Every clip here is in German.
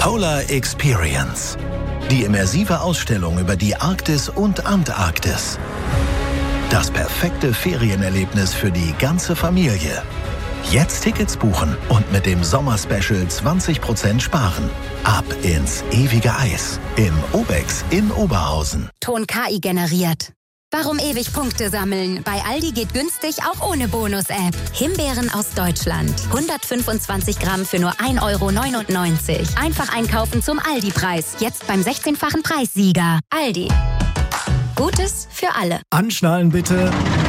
Polar Experience. Die immersive Ausstellung über die Arktis und Antarktis. Das perfekte Ferienerlebnis für die ganze Familie. Jetzt Tickets buchen und mit dem Sommerspecial 20% sparen. Ab ins ewige Eis im Obex in Oberhausen. Ton KI generiert. Warum ewig Punkte sammeln? Bei Aldi geht günstig auch ohne Bonus-App. Himbeeren aus Deutschland. 125 Gramm für nur 1,99 €. Einfach einkaufen zum Aldi-Preis. Jetzt beim 16-fachen Preissieger. Aldi. Gutes für alle. Anschnallen bitte.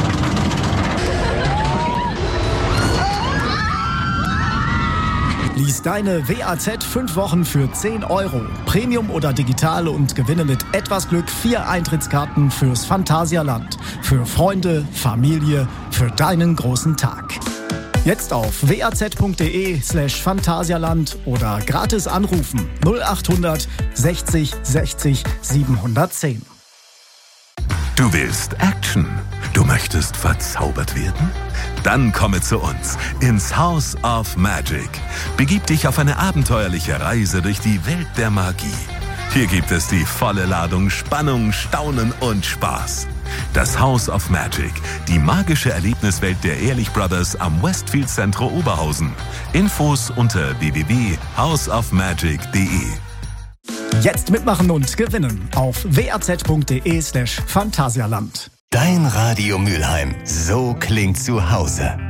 Lies deine WAZ 5 Wochen für 10 €. Premium oder digital und gewinne mit etwas Glück 4 Eintrittskarten fürs Phantasialand. Für Freunde, Familie, für deinen großen Tag. Jetzt auf waz.de/Phantasialand oder gratis anrufen 0800 60 60 710. Du willst Action? Du möchtest verzaubert werden? Dann komme zu uns ins House of Magic. Begib dich auf eine abenteuerliche Reise durch die Welt der Magie. Hier gibt es die volle Ladung Spannung, Staunen und Spaß. Das House of Magic, die magische Erlebniswelt der Ehrlich Brothers am Westfield Centro Oberhausen. Infos unter www.houseofmagic.de. Jetzt mitmachen und gewinnen auf waz.de/Phantasialand. Dein Radio Mülheim. So klingt zu Hause.